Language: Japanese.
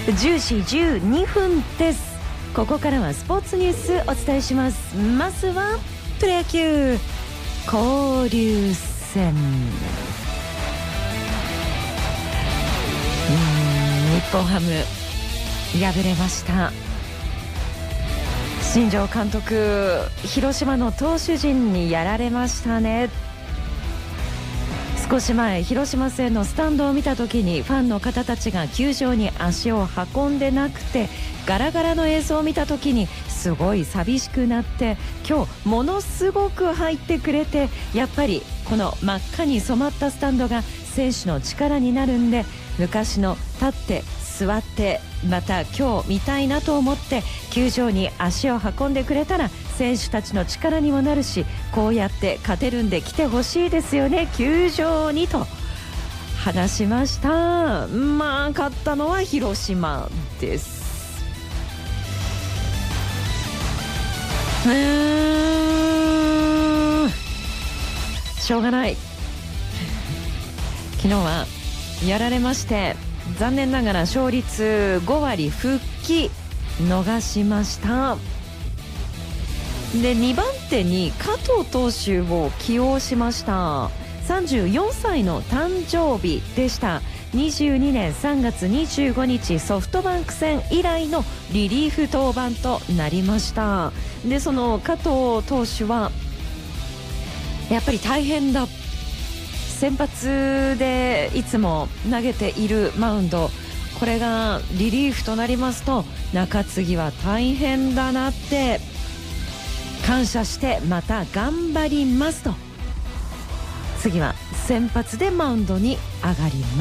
10時12分です。ここからはスポーツニュースお伝えします。まずはプロ野球交流戦。日本ハム敗れました。新庄監督、広島の投手陣にやられましたね。少し前、広島戦のスタンドを見た時にファンの方たちが球場に足を運んでなくて、ガラガラの映像を見た時にすごい寂しくなって、今日ものすごく入ってくれて、やっぱりこの真っ赤に染まったスタンドが選手の力になるんで、昔の立って座ってまた今日見たいなと思って球場に足を運んでくれたら選手たちの力にもなるし、こうやって勝てるんで来てほしいですよね、球場にと話しました。勝ったのは広島です。しょうがない。昨日はやられまして、残念ながら勝率5割復帰逃しました。で、2番手に加藤投手を起用しました。34歳の誕生日でした。22年3月25日ソフトバンク戦以来のリリーフ登板となりました。で、その加藤投手はやっぱり大変だ。先発でいつも投げているマウンド、これがリリーフとなりますと中継ぎは大変だなって、感謝してまた頑張りますと、次は先発でマウンドに上がります。